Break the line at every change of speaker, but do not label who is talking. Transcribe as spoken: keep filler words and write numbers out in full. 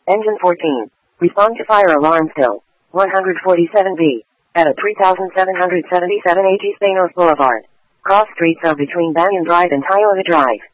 Engine fourteen. Respond to fire alarm still. one forty-seven B. At a three thousand seven hundred seventy-seven A G Spanos Boulevard. Cross streets are between Banyan Drive and Tioga Drive.